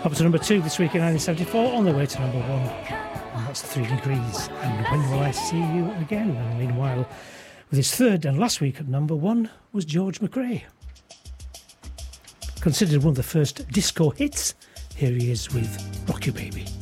Up to number 2 this week in 1974, on the way to number 1. And that's 3 Degrees. And When Will I See You Again? And meanwhile, with his third and last week at number 1 was George McRae. Considered one of the first disco hits, here he is with Rock You Baby.